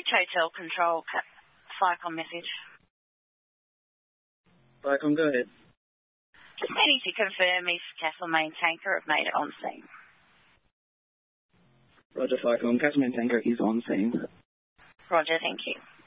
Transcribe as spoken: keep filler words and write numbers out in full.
Hotel Control, FICOM message. FICOM, go ahead. Just needing to confirm if Castlemaine Tanker have made it on scene. Roger, FICOM. Castlemaine Tanker is on scene. Roger, thank you.